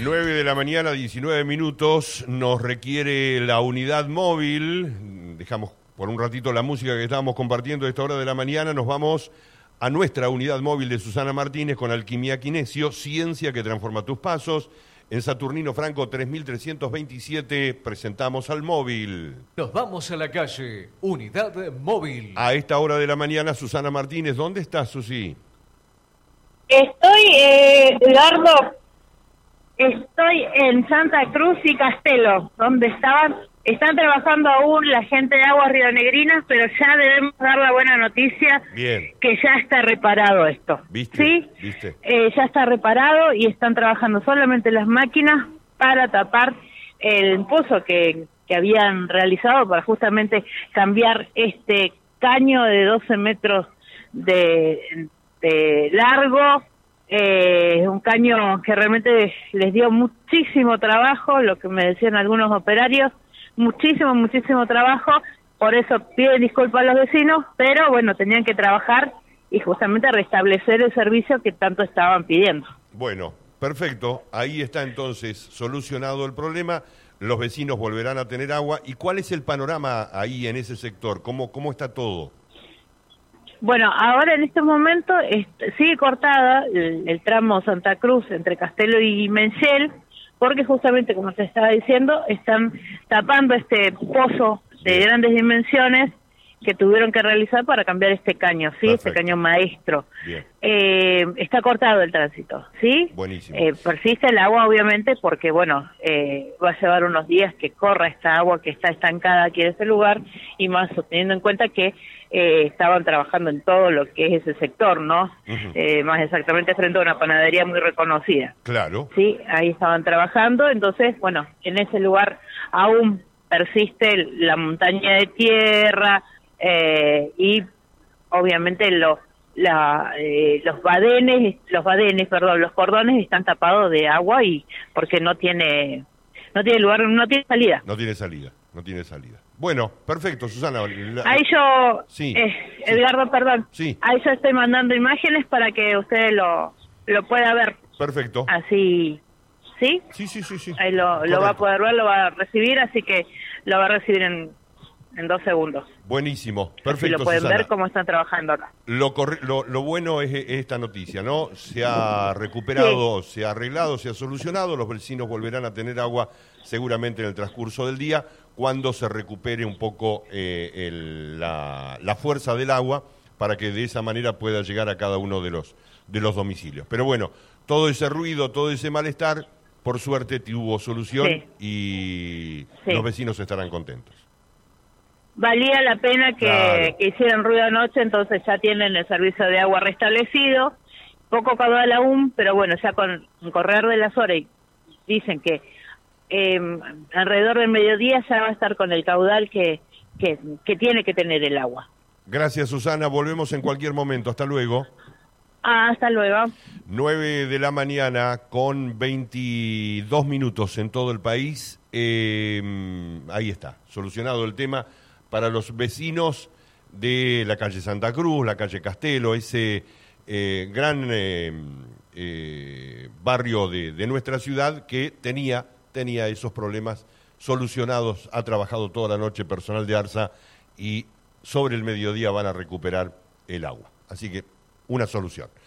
9 de la mañana, 19 minutos, nos requiere la unidad móvil. Dejamos por un ratito la música que estábamos compartiendo a esta hora de la mañana. Nos vamos a nuestra unidad móvil de Susana Martínez con Alquimia Kinesio, ciencia que transforma tus pasos. En Saturnino Franco 3327 presentamos al móvil. Nos vamos a la calle, unidad móvil. A esta hora de la mañana, Susana Martínez, ¿dónde estás, Susi? Eduardo, estoy en Santa Cruz y Castelo, donde están trabajando aún la gente de Aguas Rionegrinas, pero ya debemos dar la buena noticia. Bien. Que ya está reparado esto. ¿Viste? ¿Sí? ¿Viste? Ya está reparado y están trabajando solamente las máquinas para tapar el pozo que habían realizado para justamente cambiar este caño de 12 metros de largo. Un caño que realmente les dio muchísimo trabajo, lo que me decían algunos operarios, muchísimo trabajo. Por eso piden disculpas a los vecinos, pero bueno, tenían que trabajar y justamente restablecer el servicio que tanto estaban pidiendo. Bueno, perfecto. Ahí está entonces solucionado el problema. Los vecinos volverán a tener agua. ¿Y cuál es el panorama ahí en ese sector? ¿Cómo está todo? Bueno, ahora en este momento sigue cortada el tramo Santa Cruz entre Castelo y Menchel, porque justamente, como te estaba diciendo, están tapando este pozo de grandes dimensiones que tuvieron que realizar para cambiar este caño, ¿sí? Perfecto. Este caño maestro. Bien. Está cortado el tránsito, ¿sí? Buenísimo. Persiste el agua, obviamente, porque, bueno, va a llevar unos días que corra esta agua que está estancada aquí en ese lugar, y más teniendo en cuenta que estaban trabajando en todo lo que es ese sector, ¿no? Uh-huh. Más exactamente frente a una panadería muy reconocida. Claro. Sí, ahí estaban trabajando, entonces, bueno, en ese lugar aún persiste la montaña de tierra y obviamente los cordones están tapados de agua y porque no tiene lugar, no tiene salida. No tiene salida. Bueno, perfecto, Susana. Ahí yo, Sí. Edgardo, perdón. Sí. Ahí yo estoy mandando imágenes para que usted lo pueda ver. Perfecto. Así, ¿sí? Sí. Ahí lo va a poder ver, lo va a recibir, así que lo va a recibir en 2 segundos. Buenísimo, Así perfecto, lo pueden Susana. ver cómo están trabajando acá. Lo bueno es esta noticia, ¿no? Se ha recuperado, Se ha arreglado, se ha solucionado. Los vecinos volverán a tener agua seguramente en el transcurso del día, cuando se recupere un poco la fuerza del agua, para que de esa manera pueda llegar a cada uno de los domicilios. Pero bueno, todo ese ruido, todo ese malestar, por suerte tuvo solución. Sí. Y los vecinos estarán contentos. Valía la pena que hicieran ruido anoche, entonces ya tienen el servicio de agua restablecido, poco caudal aún, pero bueno, ya con el correr de las horas, dicen que alrededor del mediodía ya va a estar con el caudal que tiene que tener el agua. Gracias, Susana, volvemos en cualquier momento, hasta luego. Hasta luego. 9 de la mañana con 22 minutos en todo el país. Ahí está, solucionado el tema para los vecinos de la calle Santa Cruz, la calle Castelo, ese gran barrio de nuestra ciudad que tenía esos problemas solucionados. Ha trabajado toda la noche personal de ARSA y sobre el mediodía van a recuperar el agua. Así que una solución.